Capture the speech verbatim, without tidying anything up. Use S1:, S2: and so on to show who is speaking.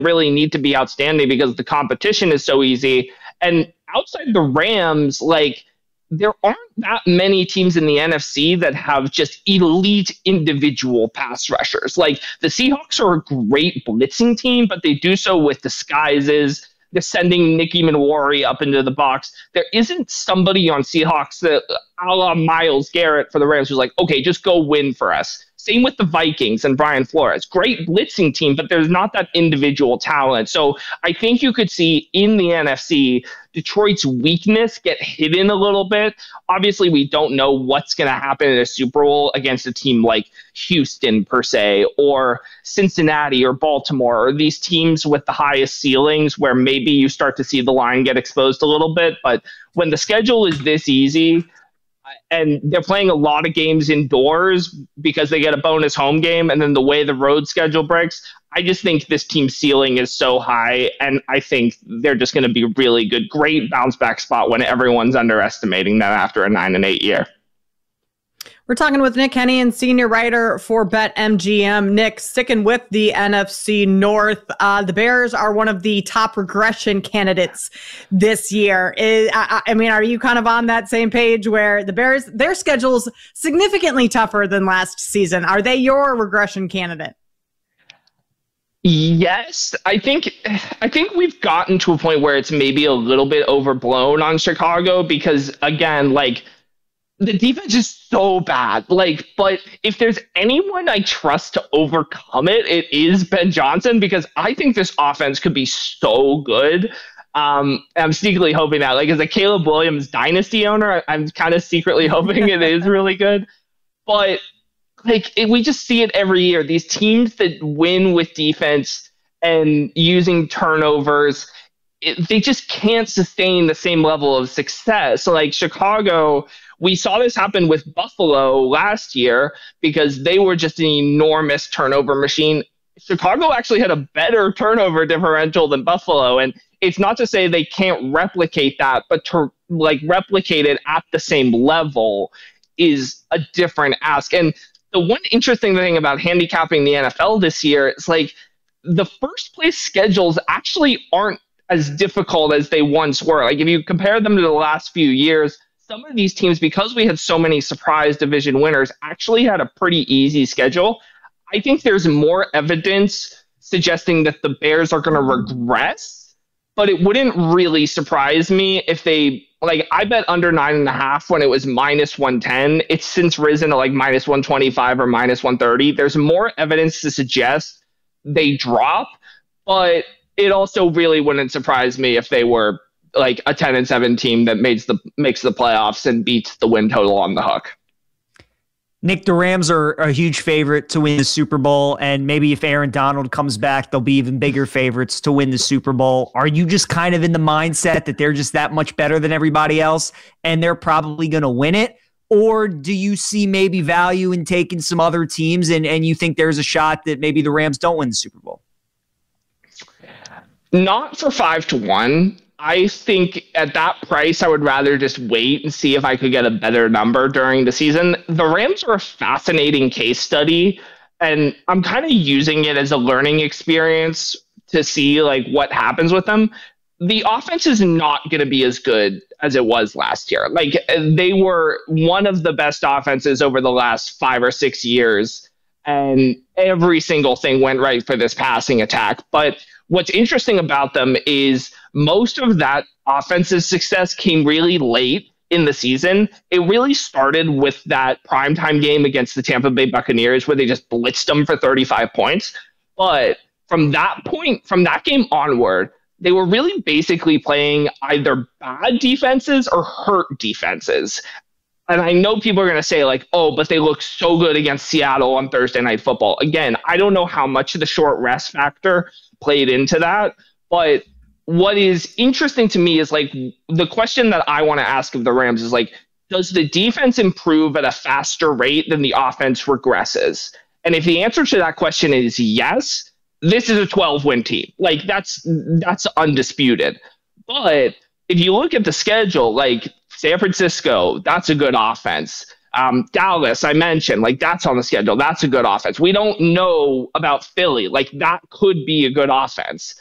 S1: really need to be outstanding because the competition is so easy. And outside the Rams, like, there aren't that many teams in the N F C that have just elite individual pass rushers. Like, the Seahawks are a great blitzing team, but they do so with disguises. They're sending Nicky Manwari up into the box. There isn't somebody on Seahawks that, a la Myles Garrett for the Rams, who's like, okay, just go win for us. Same with the Vikings and Brian Flores. Great blitzing team, but there's not that individual talent. So I think you could see in the N F C, Detroit's weakness get hidden a little bit. Obviously, we don't know what's going to happen in a Super Bowl against a team like Houston, per se, or Cincinnati or Baltimore, or these teams with the highest ceilings where maybe you start to see the line get exposed a little bit. But when the schedule is this easy, and they're playing a lot of games indoors because they get a bonus home game, and then the way the road schedule breaks, I just think this team's ceiling is so high, and I think they're just going to be really good. Great bounce back spot when everyone's underestimating them after a nine and eight year.
S2: We're talking with Nick Hennigan, senior writer for BetMGM. Nick, sticking with the N F C North, uh, the Bears are one of the top regression candidates this year. Is, I, I mean, are you kind of on that same page where the Bears, their schedule's significantly tougher than last season? Are they your regression candidate?
S1: Yes, I think I think we've gotten to a point where it's maybe a little bit overblown on Chicago because, again, like, the defense is so bad. Like, but if there's anyone I trust to overcome it, it is Ben Johnson, because I think this offense could be so good. Um, I'm secretly hoping that, like, as a Caleb Williams dynasty owner, I'm kind of secretly hoping it is really good. But like, it, we just see it every year. These teams that win with defense and using turnovers, it, they just can't sustain the same level of success. So, like, Chicago, we saw this happen with Buffalo last year because they were just an enormous turnover machine. Chicago actually had a better turnover differential than Buffalo. And it's not to say they can't replicate that, but to like replicate it at the same level is a different ask. And the one interesting thing about handicapping the N F L this year is, like, the first place schedules actually aren't as difficult as they once were. Like, if you compare them to the last few years, some of these teams, because we had so many surprise division winners, actually had a pretty easy schedule. I think there's more evidence suggesting that the Bears are going to regress, but it wouldn't really surprise me if they, like, I bet under nine and a half when it was minus one ten. It's since risen to like minus one twenty-five or minus one thirty. There's more evidence to suggest they drop, but it also really wouldn't surprise me if they were like a ten and seven team that makes the makes the playoffs and beats the win total on the hook.
S3: Nick, the Rams are a huge favorite to win the Super Bowl, and maybe if Aaron Donald comes back, they'll be even bigger favorites to win the Super Bowl. Are you just kind of in the mindset that they're just that much better than everybody else and they're probably going to win it? Or do you see maybe value in taking some other teams and, and you think there's a shot that maybe the Rams don't win the Super Bowl?
S1: Not for five to one. I think at that price, I would rather just wait and see if I could get a better number during the season. The Rams are a fascinating case study, and I'm kind of using it as a learning experience to see like what happens with them. The offense is not going to be as good as it was last year. Like, they were one of the best offenses over the last five or six years, and every single thing went right for this passing attack. But what's interesting about them is most of that offensive success came really late in the season. It really started with that primetime game against the Tampa Bay Buccaneers where they just blitzed them for thirty-five points. But from that point, from that game onward, they were really basically playing either bad defenses or hurt defenses. And I know people are going to say, like, oh, but they look so good against Seattle on Thursday Night Football. Again, I don't know how much of the short rest factor played into that. But what is interesting to me is, like, the question that I want to ask of the Rams is, like, does the defense improve at a faster rate than the offense regresses? And if the answer to that question is yes, this is a twelve-win team. Like, that's that's undisputed. But if you look at the schedule, like, San Francisco, that's a good offense. Um, Dallas, I mentioned, like that's on the schedule. That's a good offense. We don't know about Philly. Like that could be a good offense.